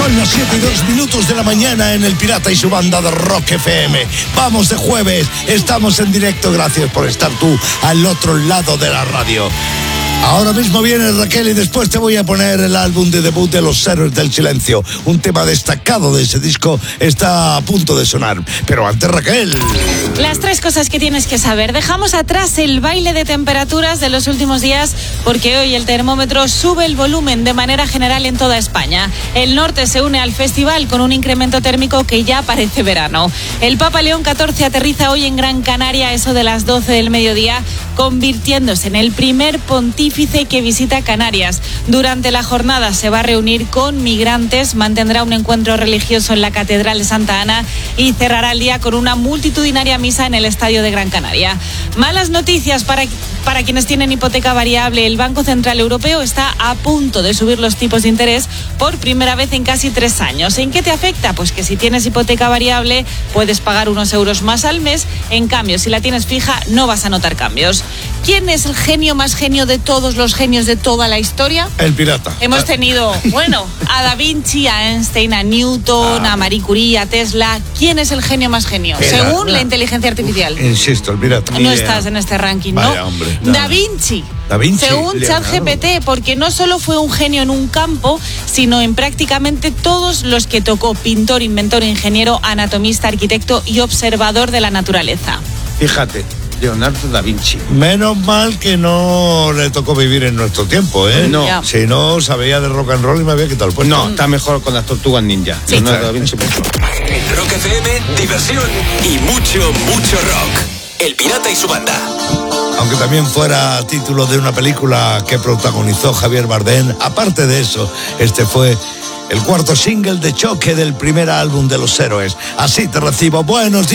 Son las 7:02 de la mañana en El Pirata y su banda de Rock FM. Vamos de jueves, estamos en directo. Gracias por estar tú al otro lado de la radio. Ahora mismo viene Raquel y después te voy a poner el álbum de debut de Los Héroes del Silencio. Un tema destacado de ese disco está a punto de sonar. Pero antes, Raquel. Las 3 cosas que tienes que saber. Dejamos atrás el baile de temperaturas de los últimos días porque hoy el termómetro sube el volumen de manera general en toda España. El norte se une al festival con un incremento térmico que ya parece verano. El Papa León XIV aterriza hoy en Gran Canaria a eso de las 12 del mediodía, convirtiéndose en el primer pontífice que visita Canarias. Durante la jornada se va a reunir con migrantes, mantendrá un encuentro religioso en la Catedral de Santa Ana y cerrará el día con una multitudinaria misa en el Estadio de Gran Canaria. Malas noticias para quienes tienen hipoteca variable. El Banco Central Europeo está a punto de subir los tipos de interés por primera vez en casi 3 años. ¿En qué te afecta? Pues que si tienes hipoteca variable puedes pagar unos euros más al mes. En cambio, si la tienes fija no vas a notar cambios. ¿Quién es el genio más genio de todos los genios de toda la historia? El pirata. Hemos tenido, a Da Vinci, a Einstein, a Newton, a Marie Curie, a Tesla. ¿Quién es el genio más genio? Según la inteligencia artificial. Insisto, el pirata. No estás en este ranking, ¿no? Vaya, hombre, no. Da Vinci. Según ChatGPT, porque no solo fue un genio en un campo, sino en prácticamente todos los que tocó: pintor, inventor, ingeniero, anatomista, arquitecto y observador de la naturaleza. Fíjate, Leonardo da Vinci. Menos mal que no le tocó vivir en nuestro tiempo, ¿eh? No. Ya. Si no, sabía de rock and roll y me había quitado el puesto. No, está mejor con las tortugas ninja. Sí. Leonardo da Vinci. En Rock FM, diversión y mucho rock. El Pirata y su banda. Aunque también fuera título de una película que protagonizó Javier Bardem, aparte de eso, este fue el 4º single de choque del primer álbum de Los Héroes. Así te recibo. Buenos días.